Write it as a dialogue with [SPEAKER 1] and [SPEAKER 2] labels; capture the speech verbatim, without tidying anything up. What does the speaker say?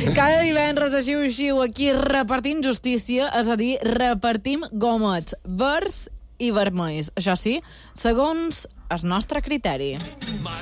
[SPEAKER 1] Cada divendres així o així aquí repartim justícia, és a dir, repartim gomets verds i vermells. Això sí, segons el nostre criteri.